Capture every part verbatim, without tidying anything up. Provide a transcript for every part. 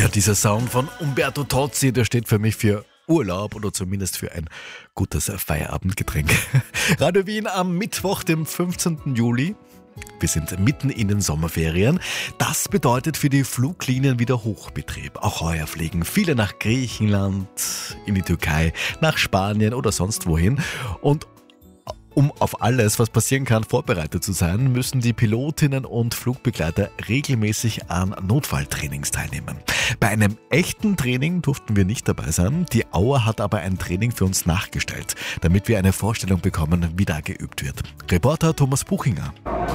Ja, dieser Sound von Umberto Tozzi, der steht für mich für Urlaub oder zumindest für ein gutes Feierabendgetränk. Radio Wien am Mittwoch, dem fünfzehnten Juli. Wir sind mitten in den Sommerferien. Das bedeutet für die Fluglinien wieder Hochbetrieb. Auch heuer fliegen viele nach Griechenland, in die Türkei, nach Spanien oder sonst wohin. Und um auf alles, was passieren kann, vorbereitet zu sein, müssen die Pilotinnen und Flugbegleiter regelmäßig an Notfalltrainings teilnehmen. Bei einem echten Training durften wir nicht dabei sein. Die Auer hat aber ein Training für uns nachgestellt, damit wir eine Vorstellung bekommen, wie da geübt wird. Reporter Thomas Buchinger.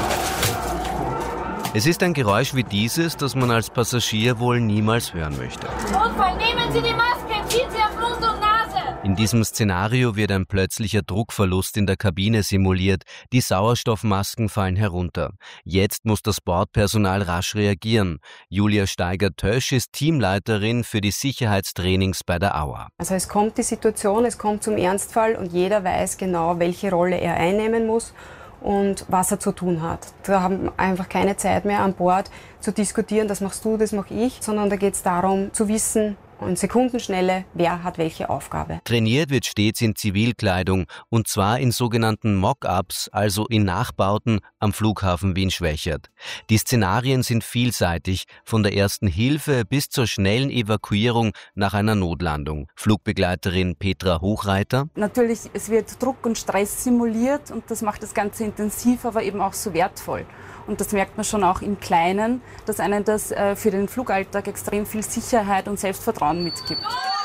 Es ist ein Geräusch wie dieses, das man als Passagier wohl niemals hören möchte. Notfall, nehmen Sie die Maske, ziehen Sie auf Mund und Nase! In diesem Szenario wird ein plötzlicher Druckverlust in der Kabine simuliert. Die Sauerstoffmasken fallen herunter. Jetzt muss das Bordpersonal rasch reagieren. Julia Steiger-Tösch ist Teamleiterin für die Sicherheitstrainings bei der Auer. Also es kommt die Situation, es kommt zum Ernstfall und jeder weiß genau, welche Rolle er einnehmen muss und was er zu tun hat. Da haben wir einfach keine Zeit mehr an Bord zu diskutieren, das machst du, das mache ich, sondern da geht es darum zu wissen, in Sekundenschnelle, wer hat welche Aufgabe. Trainiert wird stets in Zivilkleidung und zwar in sogenannten Mock-ups, also in Nachbauten am Flughafen Wien-Schwächert. Die Szenarien sind vielseitig, von der ersten Hilfe bis zur schnellen Evakuierung nach einer Notlandung. Flugbegleiterin Petra Hochreiter. Natürlich, es wird Druck und Stress simuliert und das macht das Ganze intensiv, aber eben auch so wertvoll. Und das merkt man schon auch im Kleinen, dass einem das äh, für den Flugalltag extrem viel Sicherheit und Selbstvertrauen mitgibt.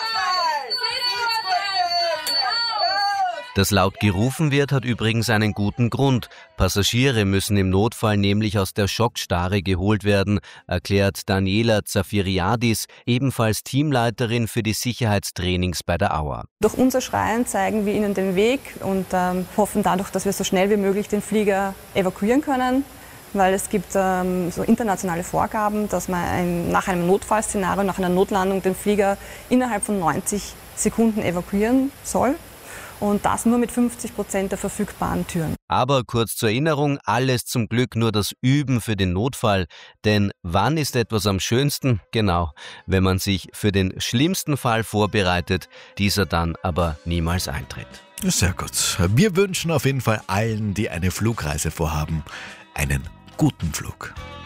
Dass laut gerufen wird, hat übrigens einen guten Grund. Passagiere müssen im Notfall nämlich aus der Schockstarre geholt werden, erklärt Daniela Zafiriadis, ebenfalls Teamleiterin für die Sicherheitstrainings bei der Auer. Durch unser Schreien zeigen wir ihnen den Weg und ähm, hoffen dadurch, dass wir so schnell wie möglich den Flieger evakuieren können. Weil es gibt ähm, so internationale Vorgaben, dass man ein, nach einem Notfallszenario, nach einer Notlandung den Flieger innerhalb von neunzig Sekunden evakuieren soll. Und das nur mit fünfzig Prozent der verfügbaren Türen. Aber kurz zur Erinnerung, alles zum Glück nur das Üben für den Notfall. Denn wann ist etwas am schönsten? Genau, wenn man sich für den schlimmsten Fall vorbereitet, dieser dann aber niemals eintritt. Sehr gut. Wir wünschen auf jeden Fall allen, die eine Flugreise vorhaben, einen guten Flug.